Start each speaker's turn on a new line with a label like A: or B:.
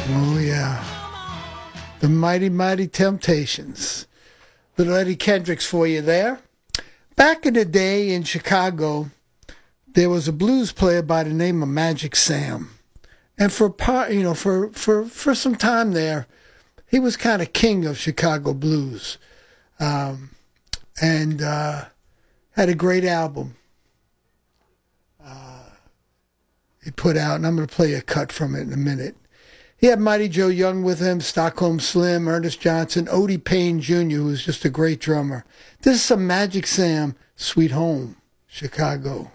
A: Oh, yeah. The Mighty, Mighty Temptations. Little Eddie Kendricks for you there. Back in the day in Chicago, there was a blues player by the name of Magic Sam. And for some time there, he was kind of king of Chicago blues. And had a great album he put out, and I'm going to play a cut from it in a minute. He had Mighty Joe Young with him, Stockholm Slim, Ernest Johnson, Odie Payne Jr., who was just a great drummer. This is some Magic Sam, Sweet Home, Chicago.